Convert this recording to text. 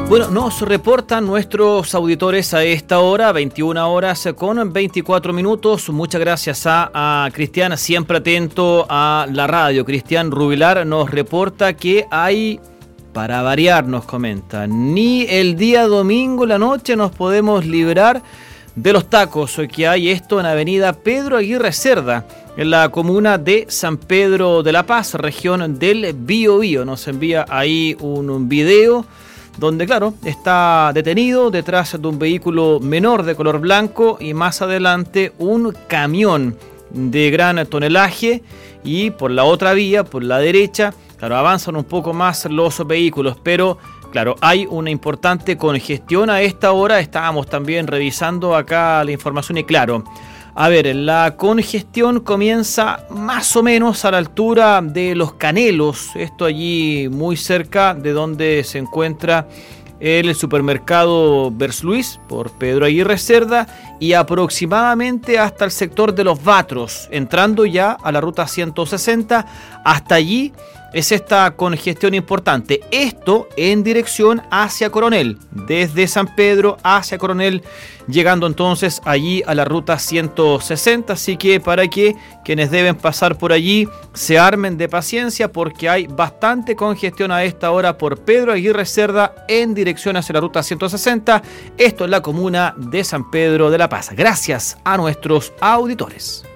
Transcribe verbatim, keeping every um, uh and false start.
Bueno, nos reportan nuestros auditores a esta hora, veintiuna horas con veinticuatro minutos. Muchas gracias a, a Cristian, siempre atento a la radio. Cristian Rubilar nos reporta que hay, para variar, nos comenta, ni el día domingo en la noche nos podemos librar de los tacos que hay, esto en avenida Pedro Aguirre Cerda, en la comuna de San Pedro de la Paz, región del Biobío. Nos envía ahí un, un video donde, claro, está detenido detrás de un vehículo menor de color blanco y más adelante un camión de gran tonelaje, y por la otra vía, por la derecha, claro, avanzan un poco más los vehículos, pero claro, hay una importante congestión a esta hora. Estábamos también revisando acá la información y claro, a ver, la congestión comienza más o menos a la altura de Los Canelos, esto allí muy cerca de donde se encuentra el supermercado Versluis por Pedro Aguirre Cerda, y aproximadamente hasta el sector de Los Batros, entrando ya a la ruta ciento sesenta, hasta allí es esta congestión importante. Esto en dirección hacia Coronel, desde San Pedro hacia Coronel, llegando entonces allí a la ruta ciento sesenta. Así que para que quienes deben pasar por allí se armen de paciencia, porque hay bastante congestión a esta hora por Pedro Aguirre Cerda en dirección hacia la ruta ciento sesenta. Esto es la comuna de San Pedro de la Paz. Gracias a nuestros auditores.